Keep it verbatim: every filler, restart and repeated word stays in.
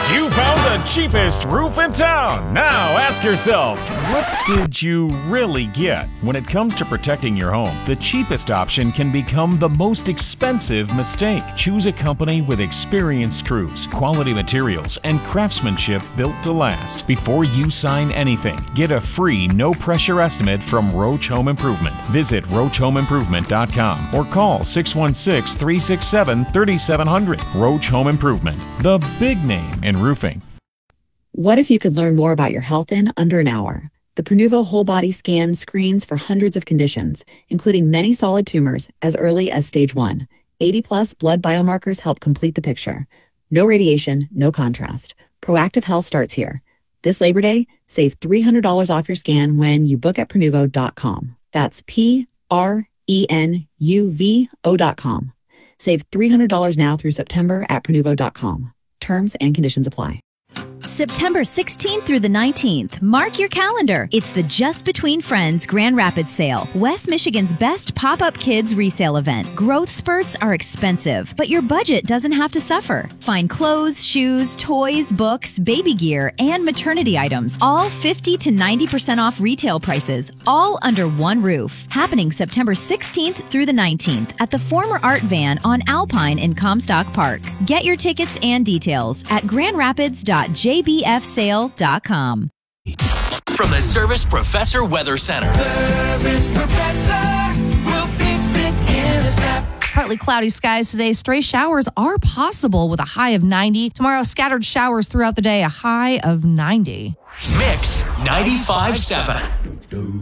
You found the cheapest roof in town. Now ask yourself, what did you really get? When it comes to protecting your home, the cheapest option can become the most expensive mistake. Choose a company with experienced crews, quality materials, and craftsmanship built to last. Before you sign anything, get a free no-pressure estimate from Roach Home Improvement. Visit roach home improvement dot com or call six one six, three six seven, three seven zero zero. Roach Home Improvement, the big name in roofing. What if you could learn more about your health in under an hour? The Prenuvo Whole Body Scan screens for hundreds of conditions, including many solid tumors as early as stage one. eighty plus blood biomarkers help complete the picture. No radiation, no contrast. Proactive health starts here. This Labor Day, save three hundred dollars off your scan when you book at prenuvo dot com. That's P R E N U V O dot com. Save three hundred dollars now through September at prenuvo dot com. Terms and conditions apply. September sixteenth through the nineteenth. Mark your calendar. It's the Just Between Friends Grand Rapids sale, West Michigan's best pop-up kids resale event. Growth spurts are expensive, but your budget doesn't have to suffer. Find clothes, shoes, toys, books, baby gear, and maternity items, all fifty to ninety percent off retail prices, all under one roof. Happening September sixteenth through the nineteenth at the former Art Van on Alpine in Comstock Park. Get your tickets and details at grand rapids dot j b f sale dot com. From the Service Professor Weather Center. Service Professor will fix it in a snap. Partly cloudy skies today. Stray showers are possible with a high of ninety. Tomorrow, scattered showers throughout the day, a high of ninety. Mix ninety-five point seven.